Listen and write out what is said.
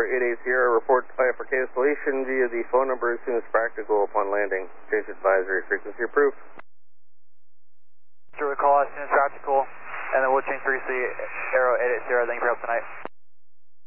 88 Sierra, report flight for cancellation via the phone number as soon as practical upon landing. Change advisory, frequency approved. Sure, we call as soon as practical, and then we'll change frequency, Aero 88 Sierra, thank you for help tonight.